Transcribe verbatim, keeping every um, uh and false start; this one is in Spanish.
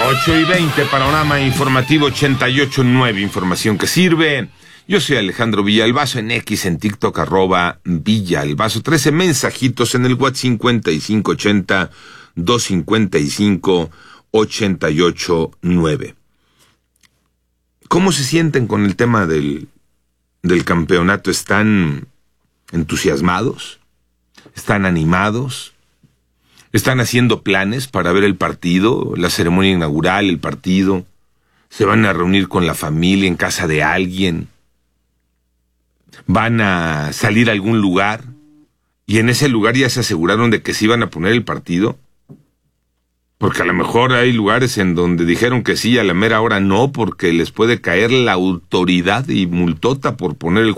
ocho y veinte, panorama informativo ochenta y ocho punto nueve, información que sirve. Yo soy Alejandro Villalbazo, en X, en TikTok, arroba Villalbazo. trece mensajitos en el WhatsApp cincuenta y cinco ochenta, doscientos cincuenta y cinco, ochenta y ocho nueve. ¿Cómo se sienten con el tema del, del campeonato? ¿Están entusiasmados? ¿Están animados? ¿Están haciendo planes para ver el partido, la ceremonia inaugural, el partido? ¿Se van a reunir con la familia en casa de alguien? ¿Van a salir a algún lugar? ¿Y en ese lugar ya se aseguraron de que se iban a poner el partido? Porque a lo mejor hay lugares en donde dijeron que sí, a la mera hora no, porque les puede caer la autoridad y multota por poner el